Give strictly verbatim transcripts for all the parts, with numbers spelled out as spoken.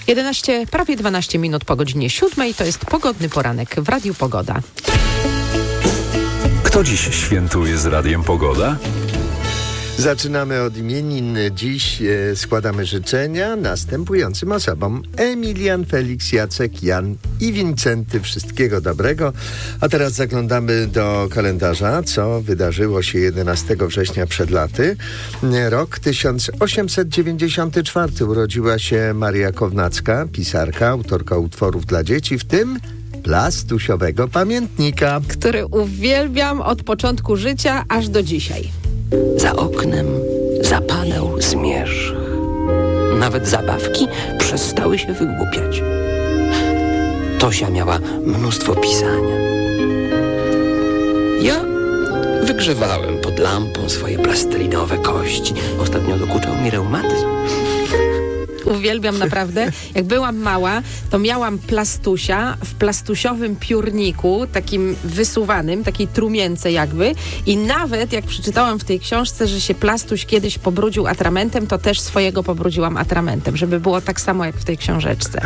jedenaście, prawie dwanaście minut po godzinie siódmej. To jest pogodny poranek w Radiu Pogoda. Kto dziś świętuje z Radiem Pogoda? Zaczynamy od imienin. Dziś e, składamy życzenia następującym osobom: Emilian, Felix, Jacek, Jan i Wincenty. Wszystkiego dobrego. A teraz zaglądamy do kalendarza, co wydarzyło się jedenastego września przed laty. Rok tysiąc osiemset dziewięćdziesiąty czwarty. Urodziła się Maria Kownacka, pisarka, autorka utworów dla dzieci, w tym plastusiowego pamiętnika, który uwielbiam od początku życia aż do dzisiaj. Za oknem zapadał zmierzch. Nawet zabawki przestały się wygłupiać. Tosia miała mnóstwo pisania. Ja wygrzewałem pod lampą swoje plastelinowe kości. Ostatnio dokuczał mi reumatyzm. Uwielbiam naprawdę. Jak byłam mała, to miałam plastusia w plastusiowym piórniku, takim wysuwanym, takiej trumience jakby. I nawet jak przeczytałam w tej książce, że się plastuś kiedyś pobrudził atramentem, to też swojego pobrudziłam atramentem, żeby było tak samo jak w tej książeczce.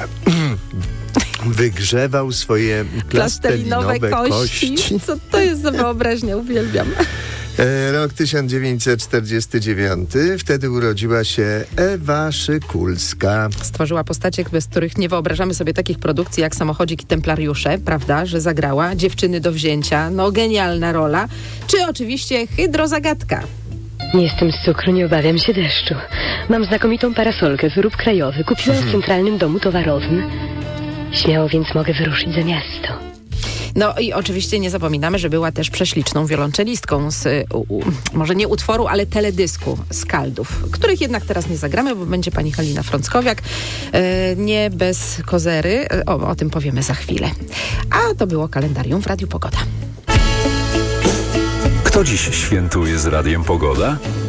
Wygrzewał swoje plastelinowe, plastelinowe kości. kości. Co to jest za wyobraźnia? Uwielbiam. Rok tysiąc dziewięćset czterdziesty dziewiąty. Wtedy urodziła się Ewa Szykulska. Stworzyła postacie, bez których nie wyobrażamy sobie takich produkcji jak Samochodzik i Templariusze, prawda, że zagrała. Dziewczyny do wzięcia, no genialna rola. Czy oczywiście Hydrozagadka. Nie jestem z cukru, nie obawiam się deszczu. Mam znakomitą parasolkę, wyrób krajowy. Kupiłam w Centralnym Domu Towarowym. Śmiało więc mogę wyruszyć za miasto. No i oczywiście nie zapominamy, że była też prześliczną wiolonczelistką z, u, u, może nie utworu, ale teledysku Skaldów, których jednak teraz nie zagramy, bo będzie pani Halina Frąckowiak. E, nie bez kozery. O, o tym powiemy za chwilę. A to było kalendarium w Radiu Pogoda. Kto dziś świętuje z Radiem Pogoda?